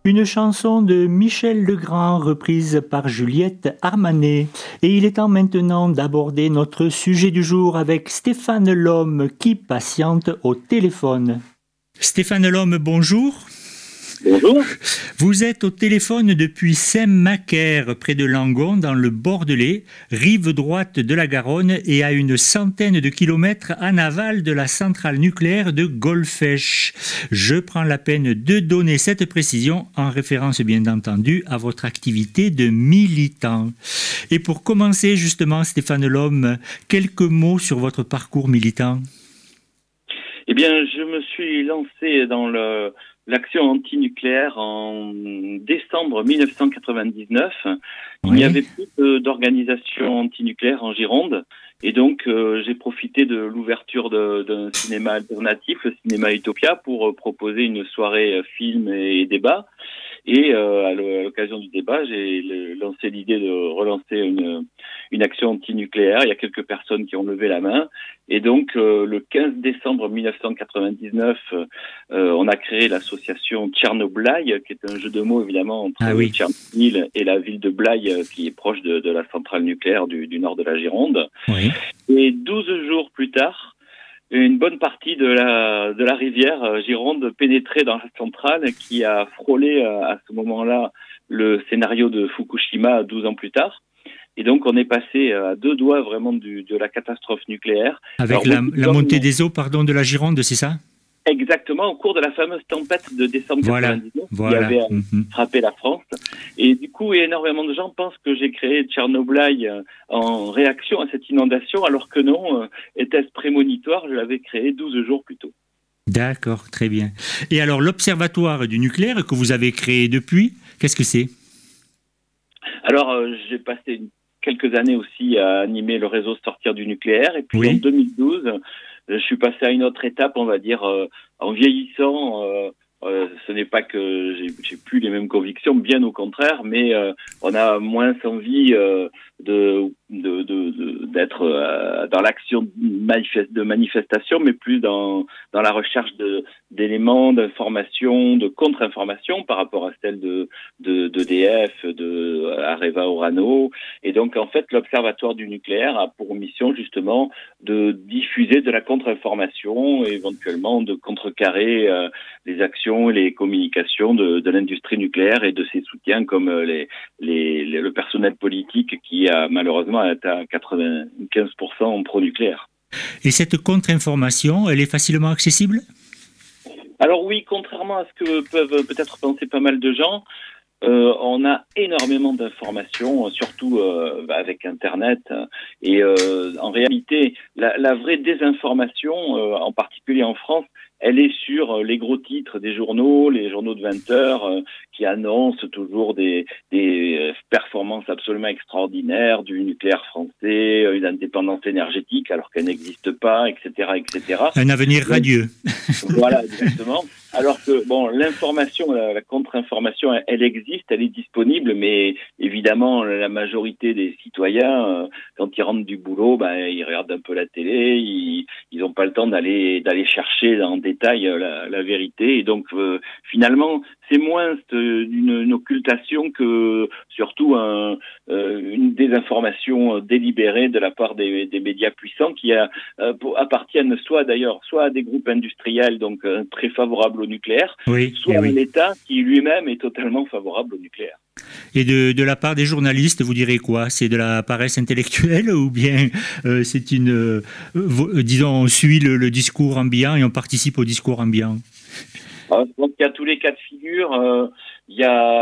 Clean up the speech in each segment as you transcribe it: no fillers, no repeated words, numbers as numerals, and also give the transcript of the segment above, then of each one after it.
Une chanson de Michel Legrand reprise par Juliette Armanet. Et il est temps maintenant d'aborder notre sujet du jour avec Stéphane Lhomme qui patiente au téléphone. Stéphane Lhomme, bonjour. Bonjour. Vous êtes au téléphone depuis Saint-Macaire, près de Langon, dans le Bordelais, rive droite de la Garonne et à une centaine de kilomètres en aval de la centrale nucléaire de Golfech. Je prends la peine de donner cette précision en référence bien entendu à votre activité de militant. Et pour commencer justement, Stéphane Lhomme, quelques mots sur votre parcours militant. Eh bien, je me suis lancé dans l'action antinucléaire en décembre 1999. Il n'y avait plus d'organisation antinucléaire en Gironde. Et donc, j'ai profité de l'ouverture d'un cinéma alternatif, le cinéma Utopia, pour proposer une soirée film et débat. Et à l'occasion du débat, j'ai lancé l'idée de relancer une action antinucléaire. Il y a quelques personnes qui ont levé la main. Et donc, le 15 décembre 1999, on a créé l'association Tchernoblaï, qui est un jeu de mots évidemment entre Tchernobyl et la ville de Blaye, qui est proche de la centrale nucléaire du nord de la Gironde. Oui. Et 12 jours plus tard, une bonne partie de la rivière Gironde pénétrait dans la centrale qui a frôlé à ce moment-là le scénario de Fukushima 12 ans plus tard. Et donc, on est passé à deux doigts vraiment de la catastrophe nucléaire. Avec la montée des eaux de la Gironde, c'est ça ? Exactement, au cours de la fameuse tempête de décembre 1999 qui avait frappé la France. Et du coup, énormément de gens pensent que j'ai créé Tchernoblaï en réaction à cette inondation, alors que non, était-ce prémonitoire, je l'avais créé 12 jours plus tôt. D'accord, très bien. Et alors, l'Observatoire du nucléaire que vous avez créé depuis, qu'est-ce que c'est ? Alors, j'ai passé quelques années aussi à animer le réseau Sortir du nucléaire. Et puis en 2012, je suis passé à une autre étape, on va dire, en vieillissant. Ce n'est pas que j'ai plus les mêmes convictions, bien au contraire, mais on a moins envie d'être dans l'action de manifestation, mais plus dans la recherche d'éléments, d'informations, de contre-informations par rapport à celle d'EDF, de Areva Orano. Et donc, en fait, l'Observatoire du nucléaire a pour mission, justement, de diffuser de la contre-information, et éventuellement de contrecarrer les actions et les communications de l'industrie nucléaire et de ses soutiens, comme le personnel politique qui a malheureusement atteint 95% pro-nucléaire. Et cette contre-information, elle est facilement accessible ? Alors oui, contrairement à ce que peuvent peut-être penser pas mal de gens, on a énormément d'informations, surtout avec Internet. Et en réalité, la vraie désinformation, en particulier en France, elle est sur les gros titres des journaux, les journaux de 20 heures, qui annoncent toujours des performances absolument extraordinaires du nucléaire français, une indépendance énergétique alors qu'elle n'existe pas, etc., etc. Un avenir radieux. Voilà, exactement. Alors que, bon, l'information, la contre-information, elle existe, elle est disponible, mais évidemment, la majorité des citoyens, quand ils rentrent du boulot, ils regardent un peu la télé, ils n'ont pas le temps d'aller chercher en détail la vérité. Et donc, finalement, c'est moins une occultation que surtout une désinformation délibérée de la part des médias puissants qui appartiennent soit à des groupes industriels, donc très favorables au nucléaire, soit à l'État qui lui-même est totalement favorable au nucléaire. Et de la part des journalistes, vous direz quoi ? C'est de la paresse intellectuelle ou bien c'est disons, on suit le discours ambiant et on participe au discours ambiant ? Je pense qu'il y a tous les cas de figure. Il y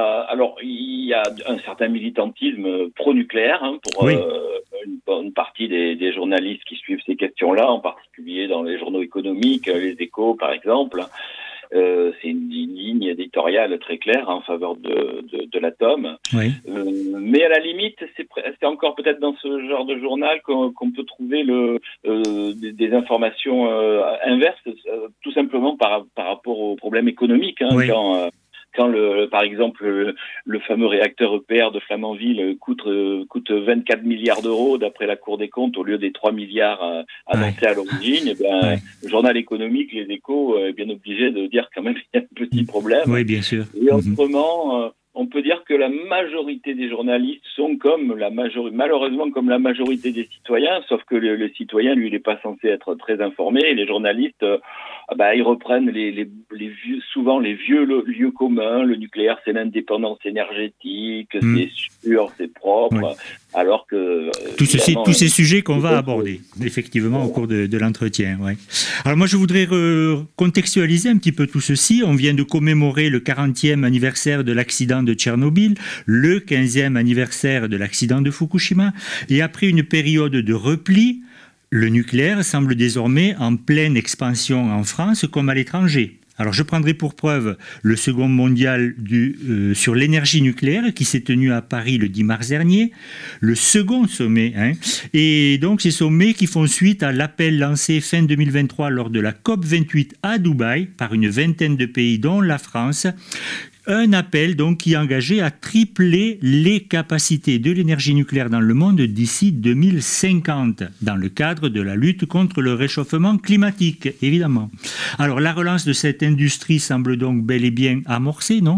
a un certain militantisme pro-nucléaire pour une bonne partie des journalistes qui suivent ces questions-là, en particulier dans les journaux économiques, les Échos par exemple. C'est une ligne éditoriale très claire en faveur de l'atome. Oui. Mais à la limite, c'est encore peut-être dans ce genre de journal qu'on peut trouver des informations inverses, tout simplement par rapport aux problèmes économiques. Quand quand par exemple le fameux réacteur EPR de Flamanville coûte 24 milliards d'euros d'après la Cour des comptes au lieu des 3 milliards annoncés à l'origine, le journal économique, Les Échos, est bien obligé de dire quand même qu'il y a un petit problème. Oui, bien sûr. Et autrement, on peut dire que la majorité des journalistes sont malheureusement comme la majorité des citoyens, sauf que le citoyen, lui, il n'est pas censé être très informé. Et les journalistes, ils reprennent souvent les vieux lieux communs. Le nucléaire, c'est l'indépendance énergétique, c'est sûr, c'est propre. Alors que tous ces sujets qu'on va aborder effectivement au cours de l'entretien. Ouais. Alors moi je voudrais contextualiser un petit peu tout ceci. On vient de commémorer le 40e anniversaire de l'accident de Tchernobyl, le 15e anniversaire de l'accident de Fukushima, et après une période de repli, le nucléaire semble désormais en pleine expansion en France comme à l'étranger. Alors je prendrai pour preuve le second mondial sur l'énergie nucléaire qui s'est tenu à Paris le 10 mars dernier, le second sommet, et donc ces sommets qui font suite à l'appel lancé fin 2023 lors de la COP28 à Dubaï par une vingtaine de pays dont la France. Un appel donc qui engageait à tripler les capacités de l'énergie nucléaire dans le monde d'ici 2050, dans le cadre de la lutte contre le réchauffement climatique, évidemment. Alors la relance de cette industrie semble donc bel et bien amorcée, non ?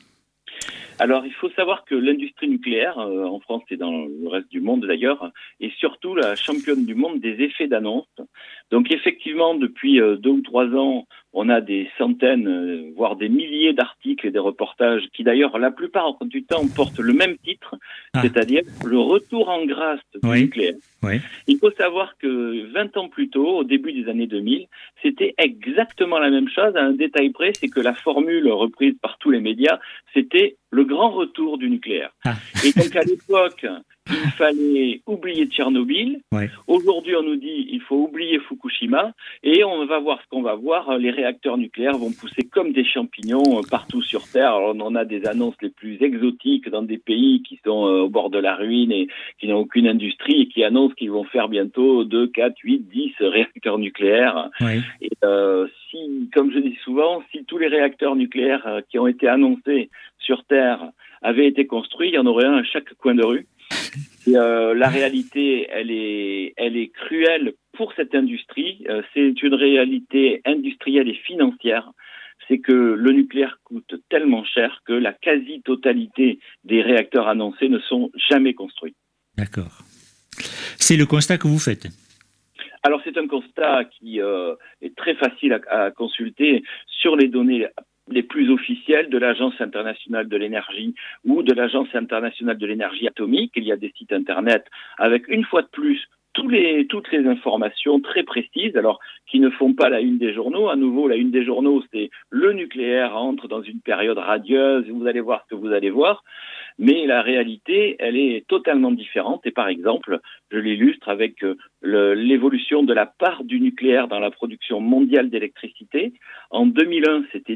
Alors, il faut savoir que l'industrie nucléaire, en France et dans le reste du monde d'ailleurs, est surtout la championne du monde des effets d'annonce. Donc, effectivement, depuis 2 ou 3 ans, on a des centaines, voire des milliers d'articles et des reportages qui, d'ailleurs, la plupart du temps, portent le même titre, c'est-à-dire le retour en grâce du nucléaire. Oui. Il faut savoir que 20 ans plus tôt, au début des années 2000, c'était exactement la même chose. À un détail près, c'est que la formule reprise par tous les médias, c'était le grand retour du nucléaire. Et donc, à l'époque, il fallait oublier Tchernobyl. Aujourd'hui, on nous dit il faut oublier Fukushima. Et on va voir ce qu'on va voir. Les réacteurs nucléaires vont pousser comme des champignons partout sur Terre. Alors, on en a des annonces les plus exotiques dans des pays qui sont au bord de la ruine et qui n'ont aucune industrie et qui annoncent qu'ils vont faire bientôt 2, 4, 8, 10 réacteurs nucléaires. Et comme je dis souvent, si tous les réacteurs nucléaires qui ont été annoncés sur Terre avaient été construits, il y en aurait un à chaque coin de rue. Et, la réalité, elle est cruelle pour cette industrie. C'est une réalité industrielle et financière. C'est que le nucléaire coûte tellement cher que la quasi-totalité des réacteurs annoncés ne sont jamais construits. D'accord. C'est le constat que vous faites ? Alors, c'est un constat qui est très facile à consulter sur les données les plus officielles de l'Agence internationale de l'énergie ou de l'Agence internationale de l'énergie atomique. Il y a des sites internet avec, une fois de plus, toutes les informations très précises, alors qui ne font pas la une des journaux. À nouveau, la une des journaux, c'est le nucléaire entre dans une période radieuse, vous allez voir ce que vous allez voir. Mais la réalité, elle est totalement différente. Et par exemple, je l'illustre avec l'évolution de la part du nucléaire dans la production mondiale d'électricité. En 2001, c'était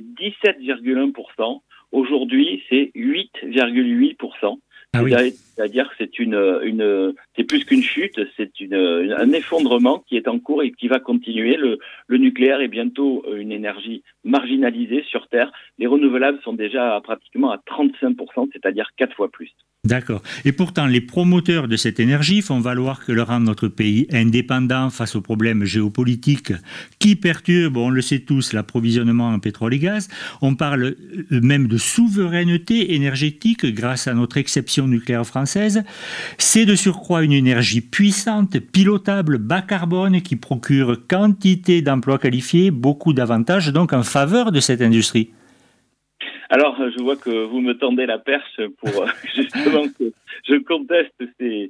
17,1%. Aujourd'hui, c'est 8,8%. C'est-à-dire que c'est plus qu'une chute, c'est un effondrement qui est en cours et qui va continuer. Le nucléaire est bientôt une énergie marginalisée sur Terre. Les renouvelables sont déjà pratiquement à 35%, c'est-à-dire 4 fois plus. D'accord. Et pourtant, les promoteurs de cette énergie font valoir que le rend notre pays indépendant face aux problèmes géopolitiques qui perturbent, on le sait tous, l'approvisionnement en pétrole et gaz. On parle même de souveraineté énergétique grâce à notre exception nucléaire française. C'est de surcroît une énergie puissante, pilotable, bas carbone qui procure quantité d'emplois qualifiés, beaucoup d'avantages donc en faveur de cette industrie. Alors, je vois que vous me tendez la perche pour justement que je conteste ces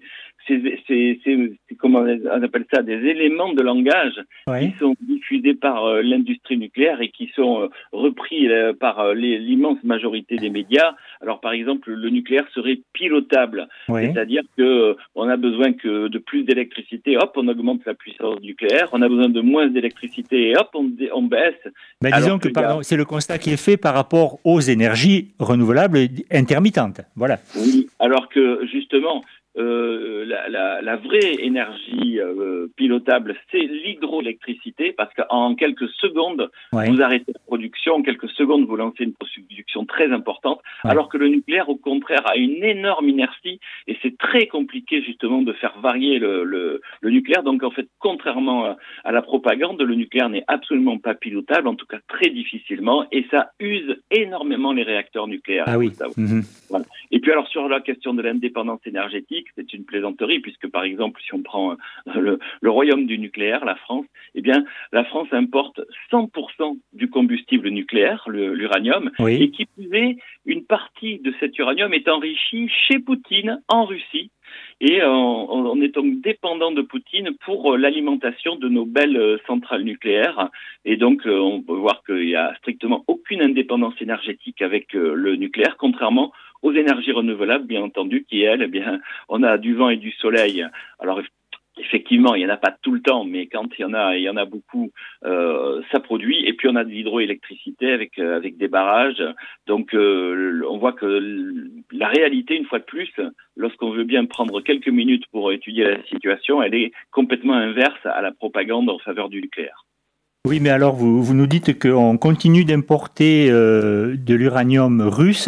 comment on appelle ça, des éléments de langage qui sont diffusés par l'industrie nucléaire et qui sont repris par l'immense majorité des médias. Alors, par exemple, le nucléaire serait pilotable, c'est-à-dire que on a besoin que de plus d'électricité, hop, on augmente la puissance nucléaire. On a besoin de moins d'électricité, et hop, on baisse. Disons que c'est le constat qui est fait par rapport aux énergies renouvelables intermittentes. Voilà. Oui, alors que justement, la vraie énergie pilotable, c'est l'hydroélectricité, parce qu'en quelques secondes, vous arrêtez la production, en quelques secondes, vous lancez une production très importante, alors que le nucléaire, au contraire, a une énorme inertie, et c'est très compliqué justement de faire varier le nucléaire. Donc en fait, contrairement à la propagande, le nucléaire n'est absolument pas pilotable, en tout cas très difficilement, et ça use énormément les réacteurs nucléaires. Ah oui. Voilà. Et puis alors sur la question de l'indépendance énergétique, c'est une plaisanterie, puisque par exemple, si on prend le royaume du nucléaire, la France, eh bien la France importe 100% du combustible nucléaire, l'uranium, et qui plus est, une partie de cet uranium est enrichie chez Poutine en Russie. Et on est donc dépendant de Poutine pour l'alimentation de nos belles centrales nucléaires. Et donc, on peut voir qu'il n'y a strictement aucune indépendance énergétique avec le nucléaire, contrairement aux énergies renouvelables, bien entendu, qui, elles, eh bien, on a du vent et du soleil. Alors, effectivement, il n'y en a pas tout le temps, mais quand il y en a beaucoup, ça produit. Et puis, on a de l'hydroélectricité avec des barrages. Donc, on voit que la réalité, une fois de plus, lorsqu'on veut bien prendre quelques minutes pour étudier la situation, elle est complètement inverse à la propagande en faveur du nucléaire. Oui, mais alors vous nous dites qu'on continue d'importer de l'uranium russe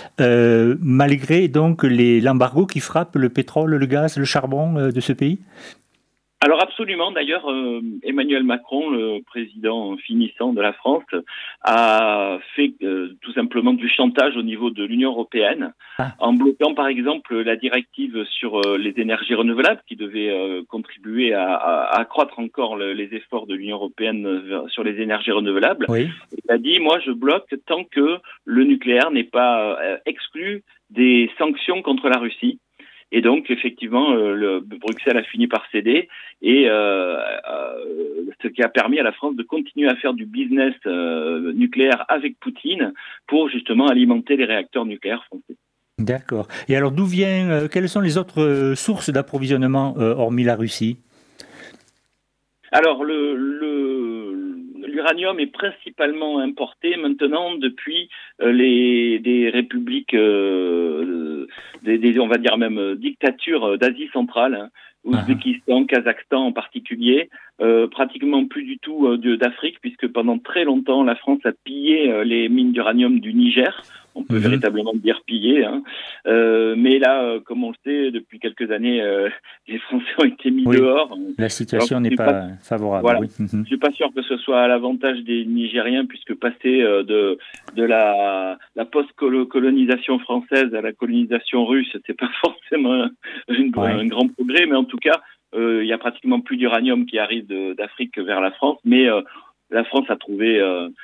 malgré donc l'embargo qui frappe le pétrole, le gaz, le charbon de ce pays ? Alors absolument, d'ailleurs, Emmanuel Macron, le président finissant de la France, a fait tout simplement du chantage au niveau de l'Union européenne, en bloquant par exemple la directive sur les énergies renouvelables, qui devait contribuer à accroître encore les efforts de l'Union européenne sur les énergies renouvelables. Oui. Il a dit, moi je bloque tant que le nucléaire n'est pas exclu des sanctions contre la Russie. Et donc, effectivement, Bruxelles a fini par céder, et ce qui a permis à la France de continuer à faire du business nucléaire avec Poutine pour justement alimenter les réacteurs nucléaires français. D'accord. Et alors, quelles sont les autres sources d'approvisionnement hormis la Russie ? Alors, l'uranium est principalement importé maintenant depuis des républiques, on va dire même dictatures d'Asie centrale, Ouzbékistan, Kazakhstan en particulier, pratiquement plus du tout d'Afrique, puisque pendant très longtemps, la France a pillé les mines d'uranium du Niger. On peut véritablement dire piller, hein. Mais là, comme on le sait, depuis quelques années, les Français ont été mis dehors. La situation n'est pas favorable. Voilà. Je suis pas sûr que ce soit à l'avantage des Nigériens, puisque passer de la post-colonisation française à la colonisation russe, c'est pas forcément un grand progrès, mais en tout cas, il y a pratiquement plus d'uranium qui arrive d'Afrique vers la France, mais la France a trouvé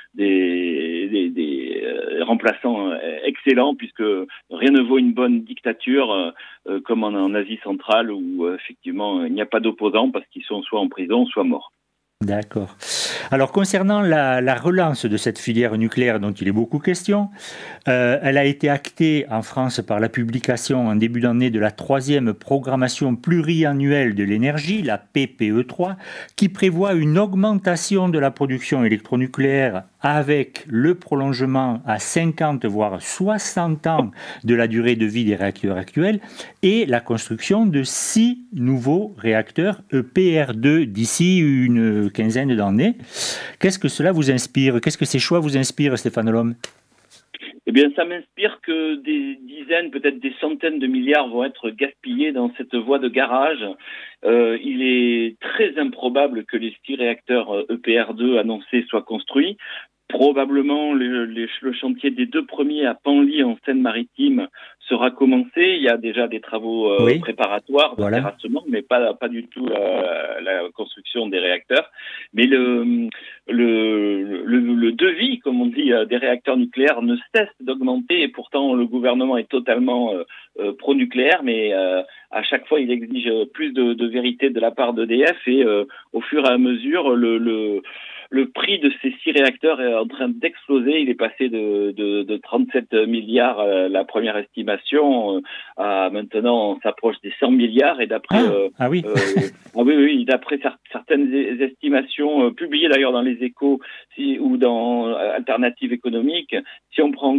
des remplaçants excellents, puisque rien ne vaut une bonne dictature comme en Asie centrale, où effectivement il n'y a pas d'opposants parce qu'ils sont soit en prison, soit morts. D'accord. Alors, concernant la relance de cette filière nucléaire dont il est beaucoup question, elle a été actée en France par la publication en début d'année de la 3e programmation pluriannuelle de l'énergie, la PPE3, qui prévoit une augmentation de la production électronucléaire avec le prolongement à 50 voire 60 ans de la durée de vie des réacteurs actuels et la construction de 6 nouveaux réacteurs EPR2 d'ici une quinzaine d'années. Qu'est-ce que cela vous inspire ? Qu'est-ce que ces choix vous inspirent, Stéphane Lhomme ? Eh bien, ça m'inspire que des dizaines, peut-être des centaines de milliards vont être gaspillés dans cette voie de garage. Il est très improbable que les 6 réacteurs EPR2 annoncés soient construits. Probablement, le chantier des 2 premiers à Penly, en Seine-Maritime, sera commencé. Il y a déjà des travaux préparatoires de terrassement, mais pas du tout la construction des réacteurs. Mais le devis, comme on dit, des réacteurs nucléaires ne cesse d'augmenter, et pourtant le gouvernement est totalement pro-nucléaire, mais à chaque fois il exige plus de vérité de la part d'EDF, et au fur et à mesure le prix de ces 6 réacteurs est en train d'exploser. Il est passé de 37 milliards la première estimation à maintenant on s'approche des 100 milliards, et d'après d'après certaines estimations publiées d'ailleurs dans les Échos ou dans Alternative économique, si on prend en compte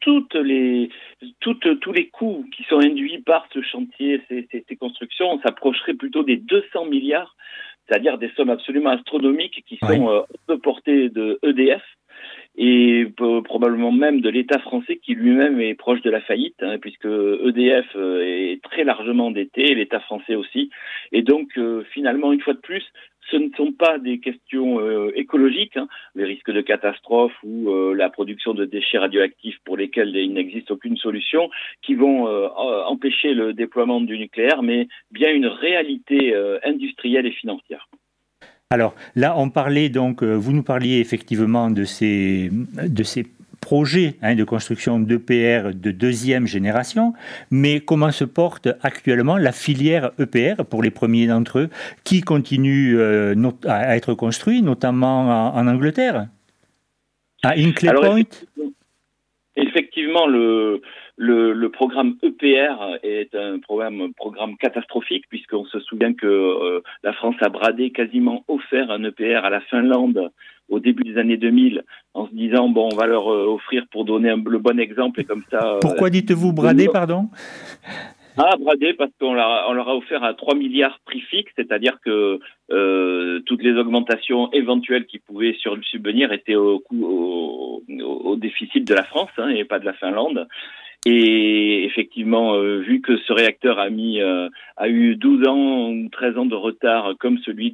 tous les coûts qui sont induits par ce chantier, ces constructions, on s'approcherait plutôt des 200 milliards, c'est-à-dire des sommes absolument astronomiques qui sont de portée de EDF et probablement même de l'État français qui lui-même est proche de la faillite, puisque EDF est très largement endetté, l'État français aussi. Et donc, finalement, une fois de plus, ce ne sont pas des questions écologiques, les risques de catastrophe ou la production de déchets radioactifs pour lesquels il n'existe aucune solution, qui vont empêcher le déploiement du nucléaire, mais bien une réalité industrielle et financière. Alors là, on parlait donc, vous nous parliez effectivement de ces projets de construction d'EPR de deuxième génération, mais comment se porte actuellement la filière EPR pour les premiers d'entre eux qui continuent à être construits, notamment en Angleterre, à Hinkley Point? Effectivement, le programme EPR est un programme catastrophique, puisqu'on se souvient que la France a bradé, quasiment offert un EPR à la Finlande au début des années 2000, en se disant, bon, on va leur offrir pour donner le bon exemple, et comme ça... Pourquoi dites-vous brader, pardon ? Bradé, parce qu'on leur a offert à 3 milliards prix fixe, c'est-à-dire que toutes les augmentations éventuelles qui pouvaient subvenir étaient au déficit de la France, et pas de la Finlande. Et effectivement, vu que ce réacteur a eu 12 ans ou 13 ans de retard, comme celui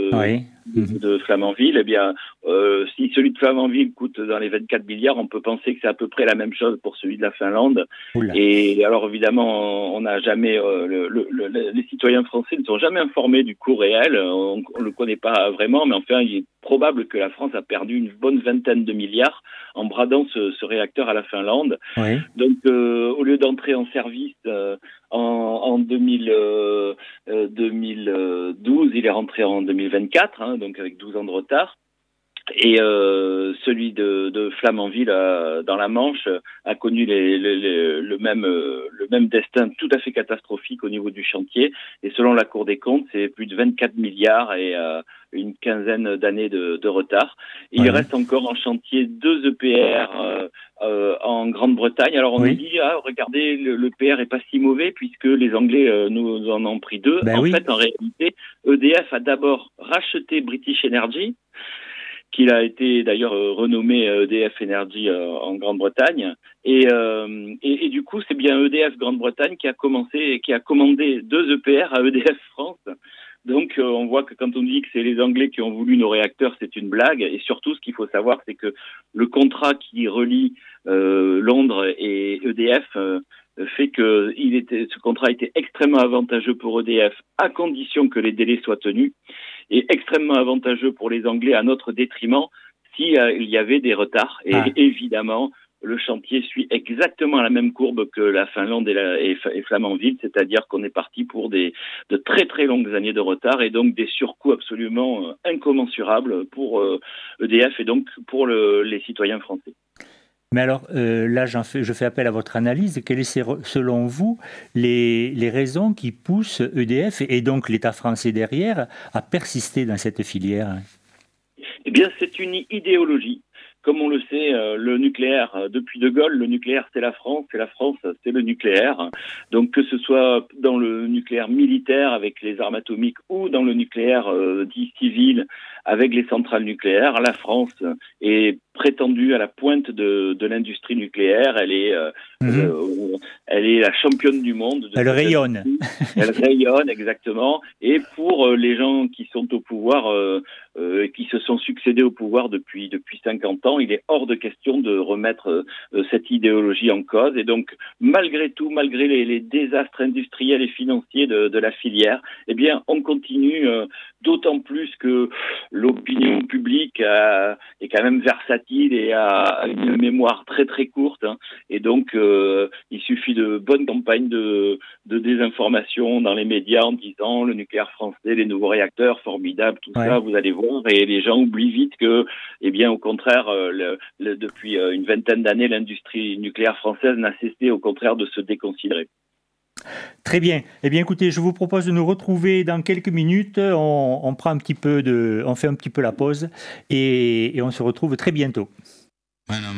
de Flamanville, eh bien, si celui de Flamanville coûte dans les 24 milliards, on peut penser que c'est à peu près la même chose pour celui de la Finlande. Oula. Et alors, évidemment, on n'a jamais, les citoyens français ne sont jamais informés du coût réel. On ne le connaît pas vraiment, mais enfin, il est probable que la France a perdu une bonne vingtaine de milliards en bradant ce réacteur à la Finlande. Oui. Donc, au lieu d'entrer en service en 2012, il est rentré en 2024, donc avec 12 ans de retard. Et celui de Flamanville dans la Manche a connu le même destin tout à fait catastrophique au niveau du chantier. Et selon la Cour des comptes, c'est plus de 24 milliards et une quinzaine d'années de retard. Et il reste encore en chantier 2 EPR en Grande-Bretagne. Alors on nous dit, regardez, l'EPR est pas si mauvais puisque les Anglais nous en ont pris 2. En fait, en réalité, EDF a d'abord racheté British Energy, qu'il a été d'ailleurs renommé EDF Energy en Grande-Bretagne. Et du coup, c'est bien EDF Grande-Bretagne qui a commandé 2 EPR à EDF France. Donc, on voit que quand on dit que c'est les Anglais qui ont voulu nos réacteurs, c'est une blague. Et surtout, ce qu'il faut savoir, c'est que le contrat qui relie Londres et EDF fait que ce contrat était extrêmément avantageux pour EDF à condition que les délais soient tenus et extrêmement avantageux pour les Anglais à notre détriment s'il y avait des retards. Et évidemment, le chantier suit exactement la même courbe que la Finlande et Flamanville, c'est-à-dire qu'on est parti pour de très très longues années de retard et donc des surcoûts absolument incommensurables pour EDF et donc pour les citoyens français. Mais alors, là, je fais appel à votre analyse. Quelles sont, selon vous, les raisons qui poussent EDF et donc l'État français derrière à persister dans cette filière ? Eh bien, c'est une idéologie. Comme on le sait, le nucléaire, depuis De Gaulle, le nucléaire c'est la France, c'est le nucléaire. Donc que ce soit dans le nucléaire militaire avec les armes atomiques ou dans le nucléaire dit civil avec les centrales nucléaires, la France est prétendue à la pointe de l'industrie nucléaire. Elle est la championne du monde. Elle rayonne. Elle rayonne, exactement. Et pour les gens qui sont au pouvoir, qui se sont succédés au pouvoir depuis 50 ans, il est hors de question de remettre cette idéologie en cause. Et donc, malgré tout, malgré les désastres industriels et financiers de la filière, eh bien, on continue, d'autant plus que l'opinion publique est quand même versatile et a une mémoire très très courte. Et donc, il suffit de bonnes campagnes de désinformation dans les médias en disant le nucléaire français, les nouveaux réacteurs, formidables, tout ça, vous allez voir. Et les gens oublient vite que, eh bien, au contraire, depuis une vingtaine d'années, l'industrie nucléaire française n'a cessé, au contraire, de se déconsidérer. Très bien. Eh bien, écoutez, je vous propose de nous retrouver dans quelques minutes. On fait un petit peu la pause et on se retrouve très bientôt.